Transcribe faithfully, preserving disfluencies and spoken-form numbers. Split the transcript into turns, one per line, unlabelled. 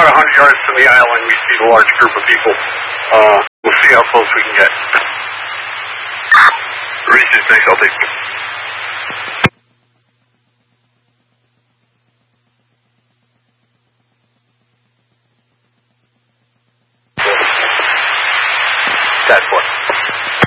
about one hundred yards from the island, we see the large group of people. Uh, we'll see how close we can get. Reason, thanks, I'll take it. That's what.